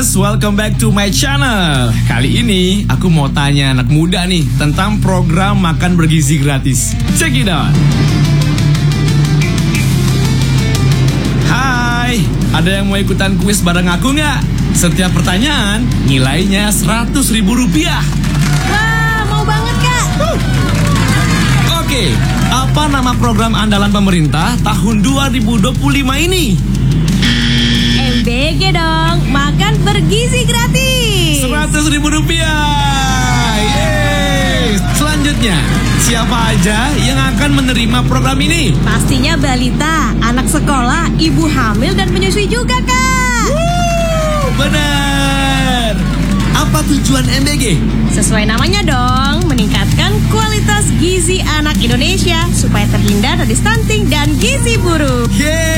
Gamers, welcome back to my channel. Kali ini aku mau tanya anak muda nih tentang program makan bergizi gratis. Check it out. Hai, ada yang mau ikutan kuis bareng aku nggak? Setiap pertanyaan nilainya Rp100.000. Wah, mau banget Kak. Oke, apa nama program andalan pemerintah tahun 2025 ini? MBG dong, makan bergizi gratis. Rp100.000. Yeay. Selanjutnya, siapa aja yang akan menerima program ini? Pastinya balita, anak sekolah, ibu hamil dan menyusui juga Kak. Benar. Apa tujuan MBG? Sesuai namanya dong, meningkatkan kualitas gizi anak Indonesia supaya terhindar dari stunting dan gizi buruk. Yeay.